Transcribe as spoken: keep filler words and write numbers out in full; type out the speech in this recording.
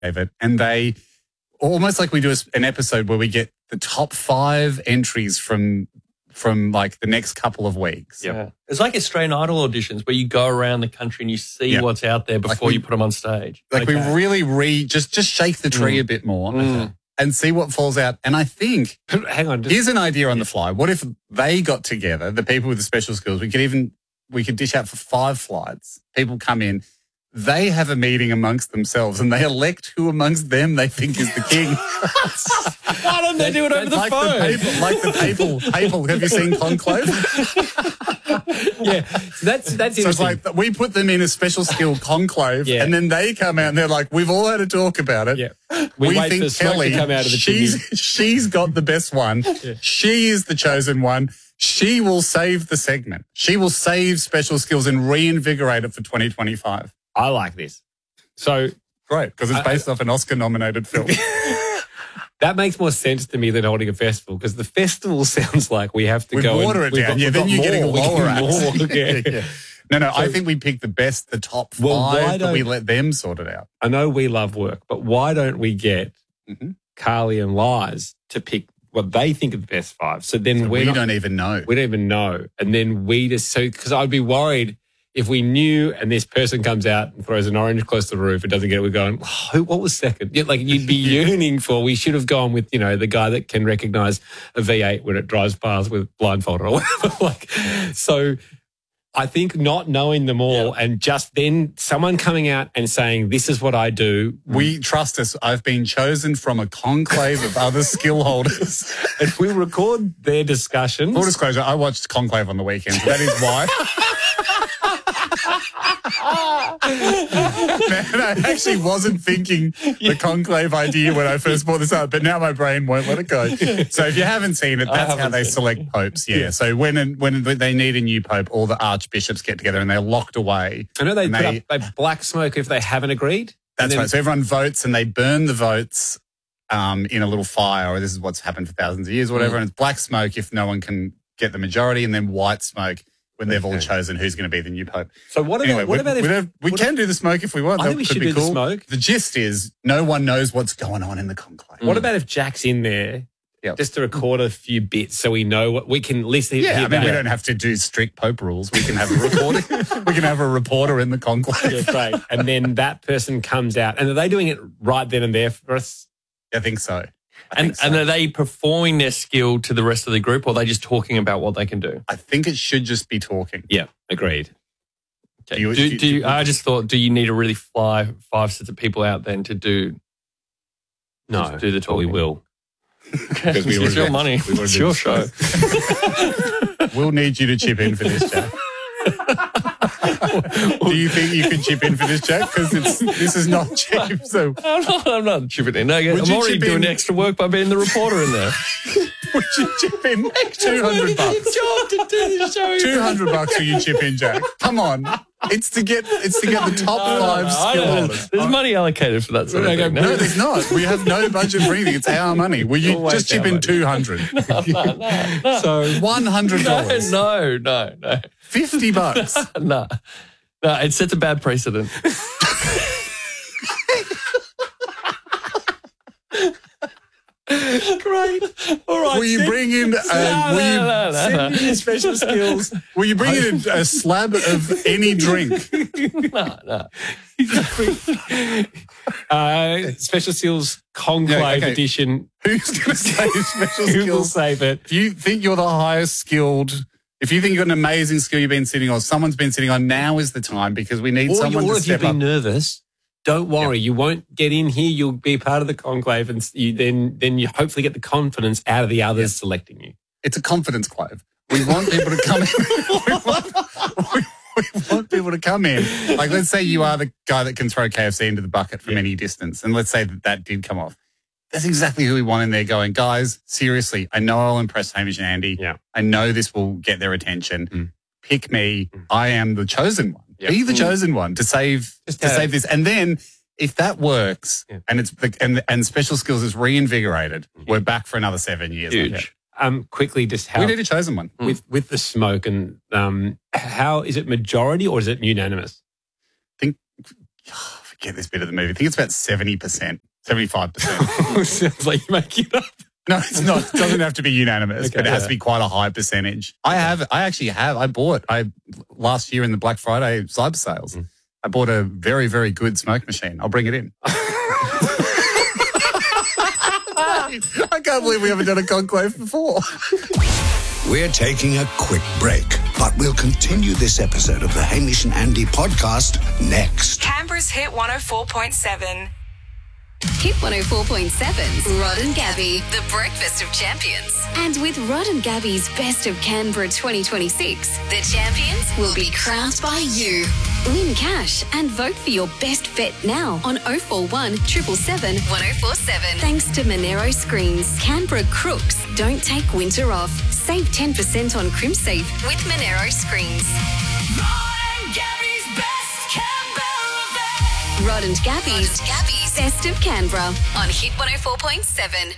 it, and they almost like we do an episode where we get the top five entries from from like the next couple of weeks. Yeah. It's like Australian Idol auditions where you go around the country and you see yep. what's out there before like we, you put them on stage. Like okay. we really re just just shake the tree mm. a bit more mm. and see what falls out. And I think, hang on, just, here's an idea on the fly. What if they got together, the people with the special skills? We could even we could dish out for five flights. People come in. They have a meeting amongst themselves and they elect who amongst them they think is the king. Why don't they do it over the like phone? The papal, like the papal, papal. Have you seen Conclave? Yeah, so that's that's so it's like we put them in a special skill conclave, yeah. and then they come out and they're like, "We've all had a talk about it. Yeah, we, we think Kelly, come out of the she's chimney. she's got the best one. Yeah. She is the chosen one. She will save the segment. She will save special skills and reinvigorate it for twenty twenty-five." I like this. So great, because it's based uh, off an Oscar-nominated film. That makes more sense to me than holding a festival, because the festival sounds like we have to we go water and, it down. Got, yeah, then you're more. getting a lower acts. More, yeah. yeah. No, no, so, I think we pick the best, the top five, well, but we let them sort it out. I know we love work, but why don't we get mm-hmm. Carly and Liz to pick what they think of the best five? So then so we not, don't even know. We don't even know. And then we just, so, because I'd be worried if we knew and this person comes out and throws an orange close to the roof, it doesn't get it, we're going, oh, what was second? Yeah, like you'd be yearning for, we should have gone with, you know, the guy that can recognise a V eight when it drives past with blindfolded or whatever. Like, so I think not knowing them all yeah. and just then someone coming out and saying, this is what I do. We trust us. I've been chosen from a conclave of other skill holders. And we record their discussions. Full disclosure, I watched Conclave on the weekend. So that is why. Man, I actually wasn't thinking the conclave idea when I first brought this up, but now my brain won't let it go. So if you haven't seen it, that's how they select it. popes. Yeah. yeah. So when when they need a new pope, all the archbishops get together and they're locked away. I know they put they, up they black smoke if they haven't agreed. That's then, right. So everyone votes and they burn the votes um, in a little fire. Or this is what's happened for thousands of years, or whatever. Mm. And it's black smoke if no one can get the majority, and then white smoke when they've okay. all chosen who's going to be the new pope. So what about, anyway, what about if... We, we what can do the smoke if we want. I that think we could should be do cool. the smoke. The gist is no one knows what's going on in the conclave. Mm. What about if Jack's in there yep. just to record a few bits so we know what we can listen to? Yeah, I mean, we don't have to do strict pope rules. We can have a reporter. we can have a reporter in the conclave. Yeah, great. And then that person comes out. And are they doing it right then and there for us? I think so. And, so. and are they performing their skill to the rest of the group, or are they just talking about what they can do? I think it should just be talking. Yeah, agreed. Okay. Do, you, do, do you, I just thought, do you need to really fly five sets of people out then to do? No, to do the talking? We will. Because we it's your money. We it's your show. We'll need you to chip in for this, Jack. Do you think you can chip in for this, Jack? Because this is not cheap. So I'm not, I'm not chipping in. No, I'm already doing in? extra work by being the reporter in there. Would you chip in two hundred bucks? Job to do the show. Two hundred bucks will you chip in, Jack? Come on. It's to get it's to get the top no, five no, skill holders. There's money allocated for that sort of thing. No, no, there's not. We have no budget for anything. It's our money. Will you Always just chip in two hundred? No, no, no, no. So one hundred dollars. No, no, no. Fifty bucks. No, no. It sets a bad precedent. Great. All right. Will you bring in? Uh, no, will you no, no, no, send no. in your special skills? Will you bring in a, a slab of any drink? No, no. uh, special skills conclave yeah, okay. edition. Who's going to save special skills? Who will save it? If you think you're the highest skilled, if you think you've got an amazing skill you've been sitting on, someone's been sitting on, now is the time, because we need or someone you, or to if step you've up. been nervous. Don't worry, yep. You won't get in here. You'll be part of the conclave, and you then then you hopefully get the confidence out of the others yep. selecting you. It's a confidence clave. We want people to come in. we, want, we, we want people to come in. Like, let's say you are the guy that can throw K F C into the bucket from yep. any distance, and let's say that that did come off. That's exactly who we want in there going, guys, seriously, I know I'll impress Hamish and Andy. Yeah. I know this will get their attention. Mm. Pick me. Mm. I am the chosen one. Yep. Be the chosen one to save Just to save this. And then if that works yeah. and it's the, and and special skills is reinvigorated, yeah. we're back for another seven years. Huge. Like um, quickly, just how we need a chosen one with with the smoke and um, how is it majority or is it unanimous? I think oh, forget this bit of the movie. I think it's about seventy percent, seventy-five percent. Sounds like you're making it up. No, it's not. It doesn't have to be unanimous, Okay, but it has yeah. to be quite a high percentage. I have, I actually have, I bought, I last year in the Black Friday cyber sales, mm. I bought a very, very good smoke machine. I'll bring it in. I can't believe we haven't done a conclave before. We're taking a quick break, but we'll continue this episode of the Hamish and Andy podcast next. Canberra's Hit one oh four point seven. Hit one oh four point seven's Rod and Gabby, the breakfast of champions. And with Rod and Gabby's Best of Canberra twenty twenty-six, the champions will be crowned by you. Win cash and vote for your best bet now on oh four one, seven seven seven, one oh four seven. Thanks to Monero Screens. Canberra crooks don't take winter off. Save ten percent on CrimSafe with Monero Screens. Rod and Gabby's Best Canberra Bet. Rod and Gabby's, Rod and Gabby's Best of Canberra on Hit one oh four point seven.